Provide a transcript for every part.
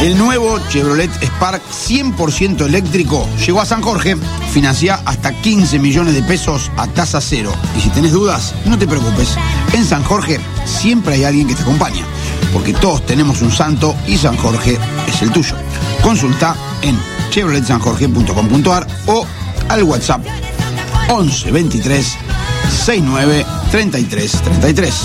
El nuevo Chevrolet Spark 100% eléctrico llegó a San Jorge. Financia hasta 15 millones de pesos a tasa cero. Y si tenés dudas, no te preocupes. En San Jorge siempre hay alguien que te acompaña. Porque todos tenemos un santo y San Jorge es el tuyo. Consulta en chevroletsanjorge.com.ar o al WhatsApp 11 23 69 33 33.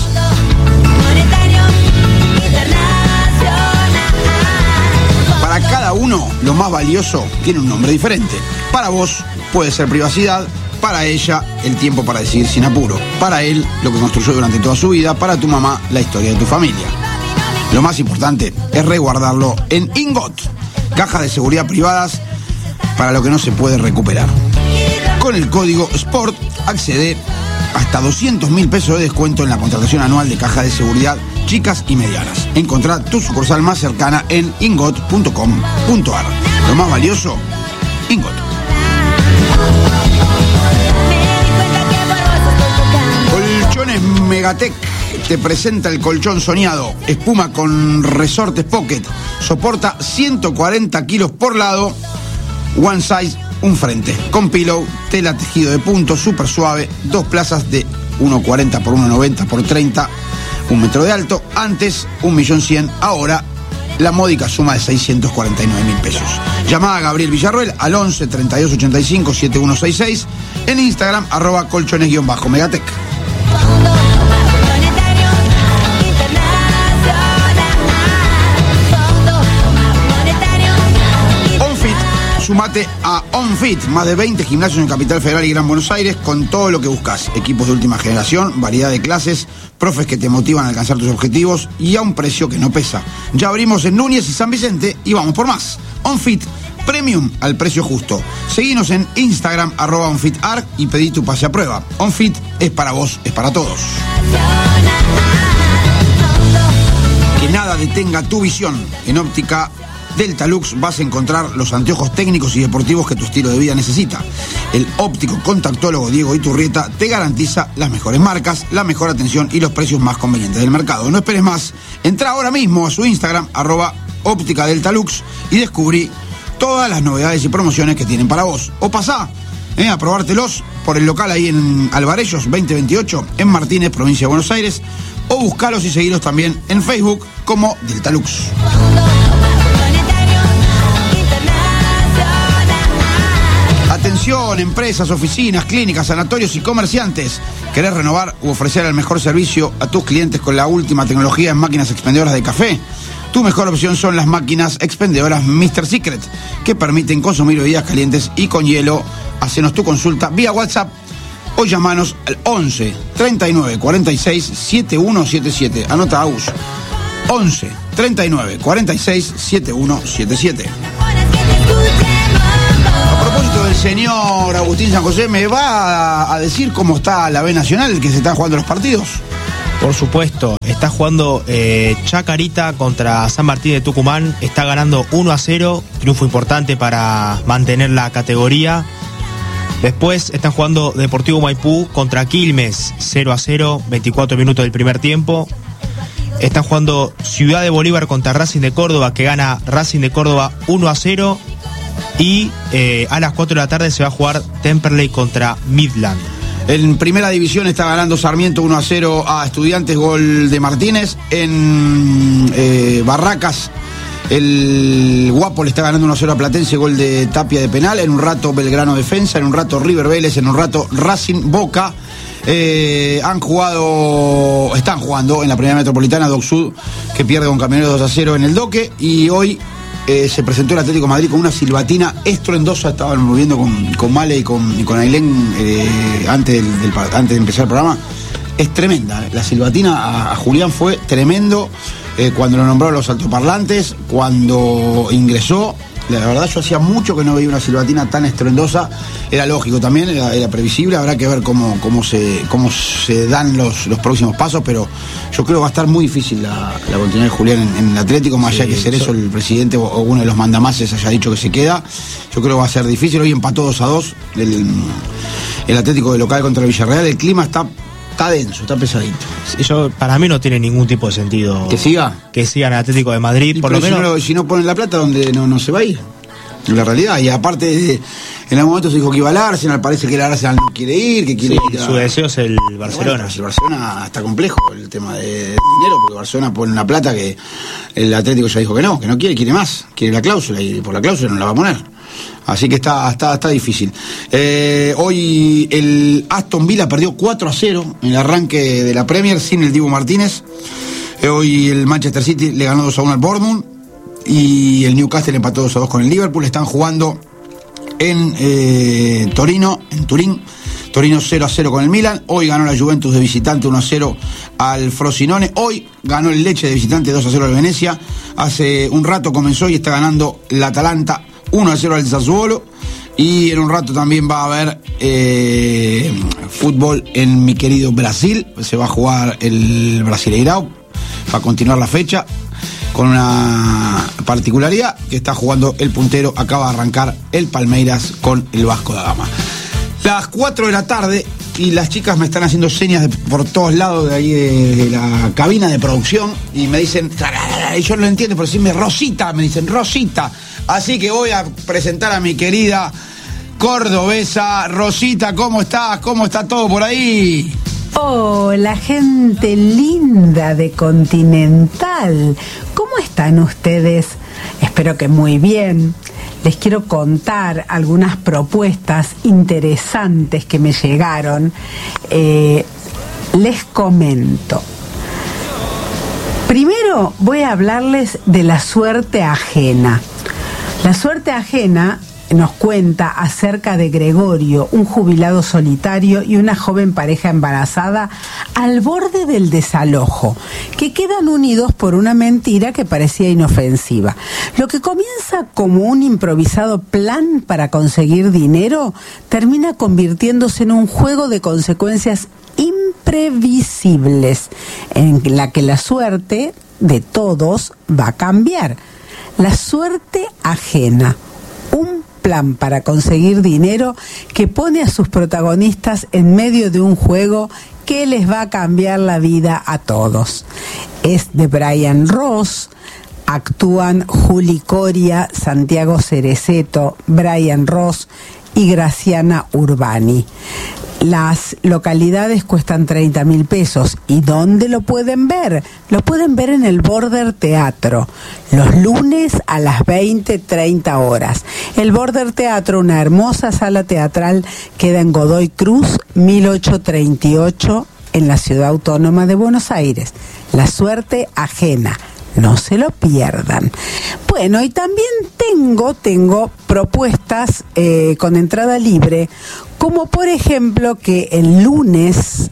Para cada uno, lo más valioso tiene un nombre diferente. Para vos puede ser privacidad, para ella el tiempo para decidir sin apuro, para él lo que construyó durante toda su vida, para tu mamá la historia de tu familia. Lo más importante es resguardarlo en Ingot, cajas de seguridad privadas para lo que no se puede recuperar. Con el código SPORT accede hasta 200.000 pesos de descuento en la contratación anual de cajas de seguridad chicas y medianas. Encontrá tu sucursal más cercana en ingot.com.ar. Lo más valioso, Ingot. Colchones Megatec te presenta el colchón soñado. Espuma con resortes Pocket. Soporta 140 kilos por lado. One size, un frente. Con pillow, tela tejido de punto, súper suave. 2 plazas de 1,40 por 1,90 por 30. 1 metro de alto. Antes 1.100.000. Ahora la módica suma de 649.000 pesos. Llamá a Gabriel Villarroel al 11 32 85 7166. En Instagram @colchones_Megatec. Sumate a OnFit, más de 20 gimnasios en Capital Federal y Gran Buenos Aires con todo lo que buscas. Equipos de última generación, variedad de clases, profes que te motivan a alcanzar tus objetivos y a un precio que no pesa. Ya abrimos en Núñez y San Vicente y vamos por más. OnFit, premium al precio justo. Seguinos en Instagram @OnFitArc y pedí tu pase a prueba. OnFit es para vos, es para todos. Que nada detenga tu visión. En óptica Deltalux vas a encontrar los anteojos técnicos y deportivos que tu estilo de vida necesita. El óptico contactólogo Diego Iturrieta te garantiza las mejores marcas, la mejor atención y los precios más convenientes del mercado. No esperes más. Entra ahora mismo a su Instagram @ópticadeltalux y descubrí todas las novedades y promociones que tienen para vos. O pasá a probártelos por el local ahí en Alvarellos 2028 en Martínez, provincia de Buenos Aires, o buscalos y seguilos también en Facebook como Deltalux. Atención, empresas, oficinas, clínicas, sanatorios y comerciantes. ¿Querés renovar u ofrecer el mejor servicio a tus clientes con la última tecnología en máquinas expendedoras de café? Tu mejor opción son las máquinas expendedoras Mr. Secret, que permiten consumir bebidas calientes y con hielo. Hacenos tu consulta vía WhatsApp o llamanos al 11 39 46 7177. Anota, Agus. 11 39 46 7177. El señor Agustín San José me va a decir cómo está la B Nacional, que se están jugando los partidos. Por supuesto, está jugando Chacarita contra San Martín de Tucumán, está ganando 1-0, triunfo importante para mantener la categoría. Después están jugando Deportivo Maipú contra Quilmes, 0-0, 24 minutos del primer tiempo. Están jugando Ciudad de Bolívar contra Racing de Córdoba, que gana Racing de Córdoba 1-0. Y a las 4 de la tarde se va a jugar Temperley contra Midland. En primera división está ganando Sarmiento 1-0 a Estudiantes, gol de Martínez. En Barracas, el Guapo le está ganando 1-0 a Platense, gol de Tapia de penal. En un rato Belgrano Defensa, en un rato River Vélez, en un rato Racing Boca. Están jugando en la primera metropolitana Doc Sud, que pierde con Camioneros 2-0 en el Doque. Y hoy se presentó el Atlético de Madrid con una silbatina estruendosa. Estaban moviendo con Male y con Ailén antes de empezar el programa. Es tremenda. La silbatina a Julián fue tremendo cuando lo nombraron los altoparlantes, cuando ingresó. La verdad, yo hacía mucho que no veía una silbatina tan estruendosa. Era lógico también, era previsible. Habrá que ver cómo se dan los próximos pasos, pero yo creo que va a estar muy difícil la continuidad de Julián en el Atlético, más allá que ser eso el presidente o uno de los mandamases haya dicho que se queda. Yo creo que va a ser difícil. Hoy empató 2-2 el Atlético de local contra el Villarreal. El clima está está denso, está pesadito. Para mí no tiene ningún tipo de sentido. ¿Que siga? Que siga en Atlético de Madrid, por lo menos. Si no ponen la plata, donde no se va a ir. En la realidad, y aparte, en algún momento se dijo que iba al Arsenal, parece que el Arsenal no quiere ir, que quiere ir su deseo es el Barcelona. Bueno, el Barcelona está complejo el tema de dinero, porque Barcelona pone una plata que el Atlético ya dijo que no quiere más, quiere la cláusula, y por la cláusula no la va a poner. Así que está difícil. Hoy el Aston Villa perdió 4-0 en el arranque de la Premier sin el Dibu Martínez. Hoy el Manchester City le ganó 2-1 al Bournemouth. Y el Newcastle empató 2-2 con el Liverpool. Están jugando en Torino, en Turín. Torino 0-0 con el Milan. Hoy ganó la Juventus de visitante 1-0 al Frosinone. Hoy ganó el Lecce de visitante 2-0 al Venecia. Hace un rato comenzó y está ganando la Atalanta 1-0 al Sassuolo. Y en un rato también va a haber fútbol en mi querido Brasil. Se va a jugar el Brasileirão para continuar la fecha, con una particularidad, que está jugando el puntero, acaba de arrancar el Palmeiras con el Vasco da Gama. Las 4 de la tarde y las chicas me están haciendo señas por todos lados de ahí de la cabina de producción y me dicen, y yo no lo entiendo, pero decirme Rosita, me dicen Rosita. Así que voy a presentar a mi querida cordobesa. Rosita, ¿cómo estás? ¿Cómo está todo por ahí? Hola, gente linda de Continental. ¿Cómo están ustedes? Espero que muy bien. Les quiero contar algunas propuestas interesantes que me llegaron. Les comento. Primero voy a hablarles de la suerte ajena. La suerte ajena nos cuenta acerca de Gregorio, un jubilado solitario y una joven pareja embarazada al borde del desalojo, que quedan unidos por una mentira que parecía inofensiva. Lo que comienza como un improvisado plan para conseguir dinero termina convirtiéndose en un juego de consecuencias imprevisibles, en la que la suerte de todos va a cambiar. La suerte ajena, un plan para conseguir dinero que pone a sus protagonistas en medio de un juego que les va a cambiar la vida a todos. Es de Brian Ross, actúan Juli Coria, Santiago Cereceto, Brian Ross y Graciana Urbani. Las localidades cuestan 30.000 pesos. ¿Y dónde lo pueden ver? Lo pueden ver en el Border Teatro, los lunes a las 20:30 horas. El Border Teatro, una hermosa sala teatral, queda en Godoy Cruz, 1838, en la Ciudad Autónoma de Buenos Aires. La suerte ajena. No se lo pierdan. Bueno, y también tengo propuestas con entrada libre, como por ejemplo que el lunes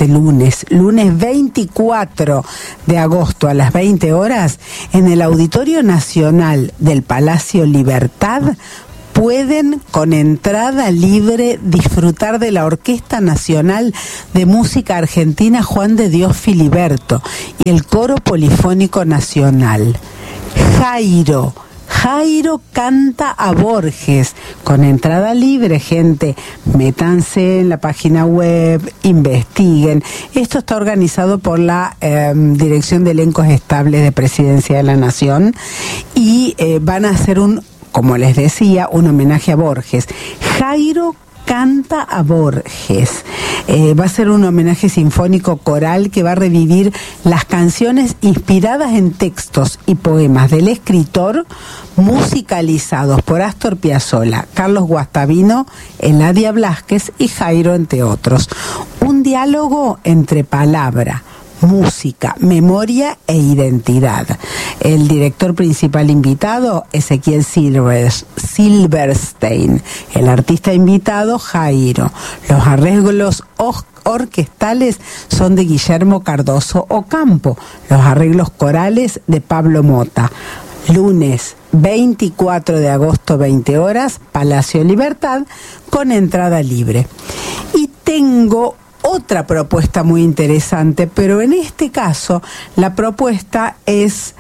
24 de agosto a las 20 horas, en el Auditorio Nacional del Palacio Libertad, pueden con entrada libre disfrutar de la Orquesta Nacional de Música Argentina Juan de Dios Filiberto y el Coro Polifónico Nacional. Jairo canta a Borges, con entrada libre, gente. Métanse en la página web, investiguen. Esto está organizado por la Dirección de Elencos Estables de Presidencia de la Nación y van a hacer como les decía, un homenaje a Borges. Jairo canta a Borges. Va a ser un homenaje sinfónico coral que va a revivir las canciones inspiradas en textos y poemas del escritor, musicalizados por Astor Piazzolla, Carlos Guastavino, Eladia Blasquez y Jairo, entre otros. Un diálogo entre palabra, música, memoria e identidad. El director principal invitado, Ezequiel Silverstein. El artista invitado, Jairo. Los arreglos orquestales son de Guillermo Cardoso Ocampo. Los arreglos corales de Pablo Mota. Lunes 24 de agosto, 20 horas, Palacio Libertad, con entrada libre. Y tengo otra propuesta muy interesante, pero en este caso la propuesta es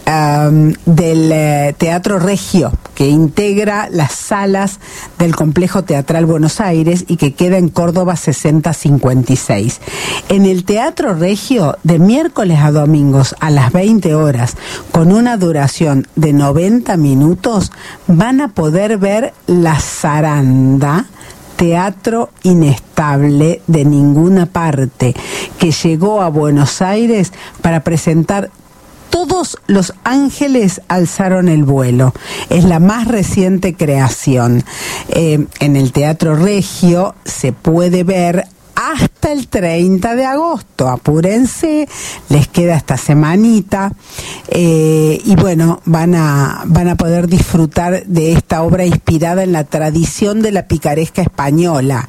del Teatro Regio, que integra las salas del Complejo Teatral Buenos Aires y que queda en Córdoba 6056. En el Teatro Regio, de miércoles a domingos a las 20 horas, con una duración de 90 minutos, van a poder ver La Zaranda, teatro inestable de ninguna parte, que llegó a Buenos Aires para presentar Todos los ángeles alzaron el vuelo. Es la más reciente creación. En el Teatro Regio se puede ver hasta el 30 de agosto. Apúrense, les queda esta semanita. Y bueno, van a poder disfrutar de esta obra inspirada en la tradición de la picaresca española.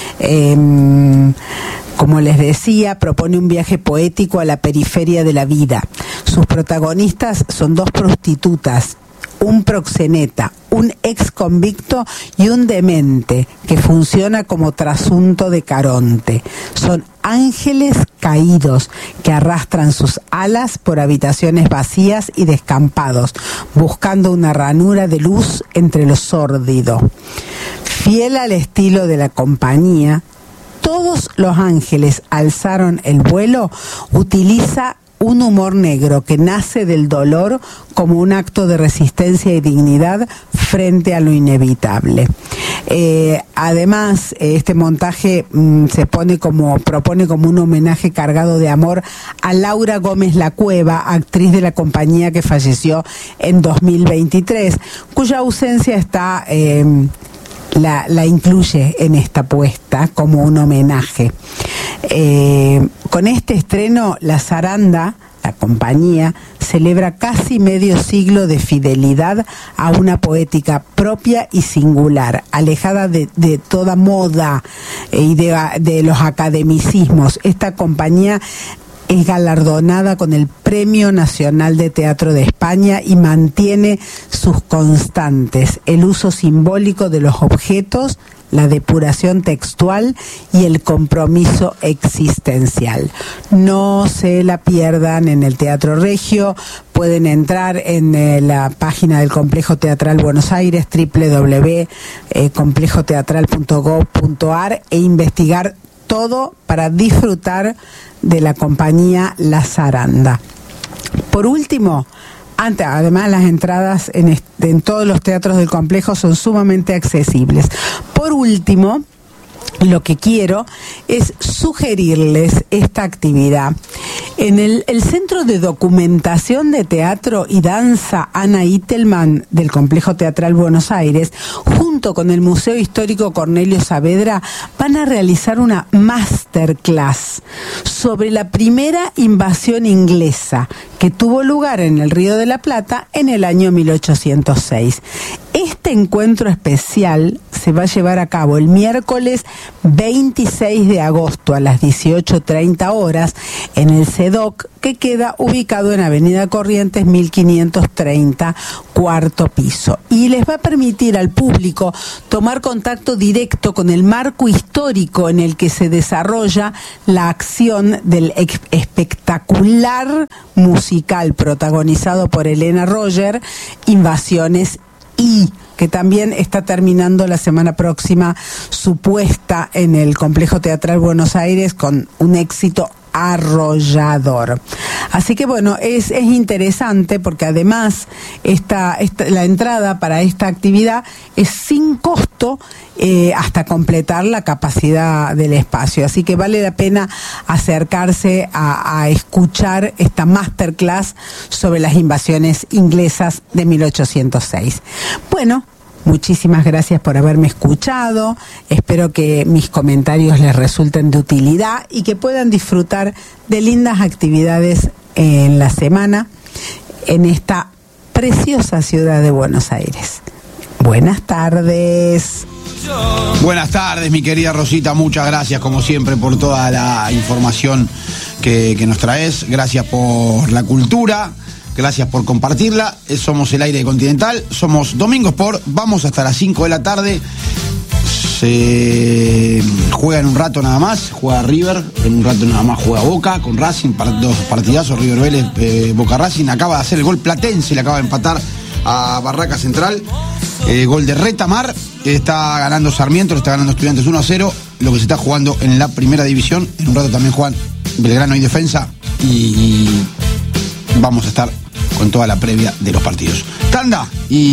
Como les decía, propone un viaje poético a la periferia de la vida. Sus protagonistas son dos prostitutas, un proxeneta, un ex convicto y un demente que funciona como trasunto de Caronte. Son ángeles caídos que arrastran sus alas por habitaciones vacías y descampados, buscando una ranura de luz entre lo sórdido. Fiel al estilo de la compañía, Todos los ángeles alzaron el vuelo, utiliza un humor negro que nace del dolor como un acto de resistencia y dignidad frente a lo inevitable. Además, este montaje propone como un homenaje cargado de amor a Laura Gómez Lacueva, actriz de la compañía que falleció en 2023, cuya ausencia está... La incluye en esta puesta como un homenaje. Con este estreno, La Zaranda, la compañía, celebra casi medio siglo de fidelidad a una poética propia y singular, alejada de toda moda y de los academicismos. Esta compañía es galardonada con el Premio Nacional de Teatro de España y mantiene sus constantes: el uso simbólico de los objetos, la depuración textual y el compromiso existencial. No se la pierdan en el Teatro Regio. Pueden entrar en la página del Complejo Teatral Buenos Aires, www.complejoteatral.gov.ar, e investigar todo para disfrutar de la compañía La Zaranda. Por último, además las entradas en todos los teatros del complejo son sumamente accesibles. Por último, lo que quiero es sugerirles esta actividad. En el Centro de Documentación de Teatro y Danza Ana Itelman del Complejo Teatral Buenos Aires, junto con el Museo Histórico Cornelio Saavedra, van a realizar una masterclass sobre la primera invasión inglesa que tuvo lugar en el Río de la Plata en el año 1806. Este encuentro especial se va a llevar a cabo el miércoles 26 de agosto a las 18:30 horas en el CEDOC, que queda ubicado en Avenida Corrientes 1530, cuarto piso. Y les va a permitir al público tomar contacto directo con el marco histórico en el que se desarrolla la acción del espectacular musical protagonizado por Elena Roger, Invasiones Y, que también está terminando la semana próxima su puesta en el Complejo Teatral Buenos Aires con un éxito arrollador. Así que bueno, es interesante porque además la entrada para esta actividad es sin costo hasta completar la capacidad del espacio. Así que vale la pena acercarse a escuchar esta masterclass sobre las invasiones inglesas de 1806. Bueno, muchísimas gracias por haberme escuchado. Espero que mis comentarios les resulten de utilidad y que puedan disfrutar de lindas actividades en la semana en esta preciosa ciudad de Buenos Aires. Buenas tardes. Buenas tardes, mi querida Rosita. Muchas gracias, como siempre, por toda la información que nos traes. Gracias por la cultura. Gracias por compartirla. Somos El Aire Continental. Somos Domingos Sport. Vamos hasta las 5 de la tarde. juega en un rato nada más, juega River, en un rato nada más juega Boca con Racing, dos partidazos, River Vélez, Boca Racing. Acaba de hacer el gol Platense, le acaba de empatar a Barraca Central. Gol de Retamar, está ganando Sarmiento, lo está ganando Estudiantes 1-0, lo que se está jugando en la primera división. En un rato también juegan Belgrano y Defensa y vamos a estar con toda la previa de los partidos. Tanda y